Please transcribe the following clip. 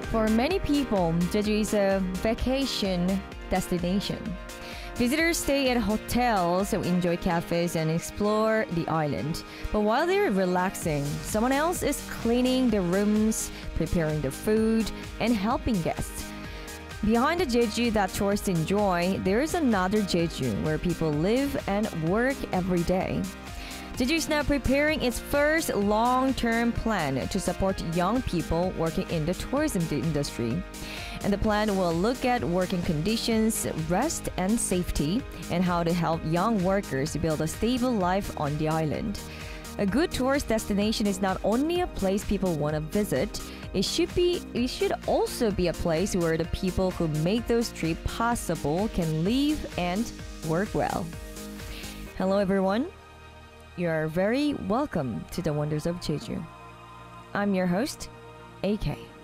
For many people, Jeju is a vacation destination. Visitors stay at hotels, enjoy cafes, and explore the island. But while they're relaxing, someone else is cleaning the rooms, preparing the food, and helping guests. Behind the Jeju that tourists enjoy, there is another Jeju where people live and work every day. Jeju is now preparing its first long-term plan to support young people working in the tourism industry. And the plan will look at working conditions, rest and safety, and how to help young workers build a stable life on the island. A good tourist destination is not only a place people want to visit, it should also be a place where the people who make those trips possible can live and work well. Hello everyone. You are very welcome to the Wonders of Jeju. I'm your host, AK.